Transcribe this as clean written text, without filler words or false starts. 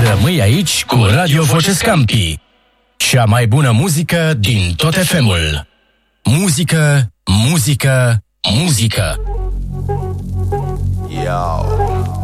Rămâi aici cu Radio Voce Scampi. Cea mai bună muzică din tot FM-ul. Muzică, muzică, muzică. Yo.